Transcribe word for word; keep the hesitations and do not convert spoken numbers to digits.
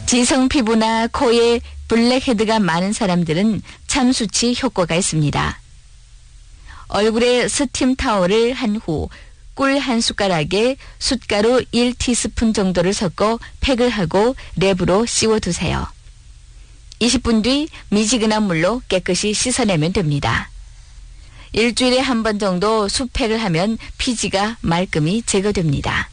지성 피부나 코에 블랙헤드가 많은 사람들은 참수치 효과가 있습니다. 얼굴에 스팀 타월을 한 후 꿀 한 숟가락에 숫가루 일 티스푼 정도를 섞어 팩을 하고 랩으로 씌워두세요. 이십 분 뒤 미지근한 물로 깨끗이 씻어내면 됩니다. 일주일에 한 번 정도 수팩을 하면 피지가 말끔히 제거됩니다.